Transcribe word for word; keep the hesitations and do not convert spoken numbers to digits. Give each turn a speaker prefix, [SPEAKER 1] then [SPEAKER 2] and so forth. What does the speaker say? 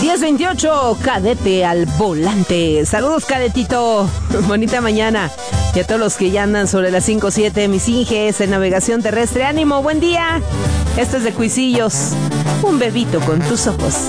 [SPEAKER 1] diez veintiocho, cadete al volante. Saludos, cadetito. Bonita mañana. Y a todos los que ya andan sobre las cinco siete, mis inges en navegación terrestre. Ánimo, buen día. Esto es de Cuisillos. Un bebito con tus ojos.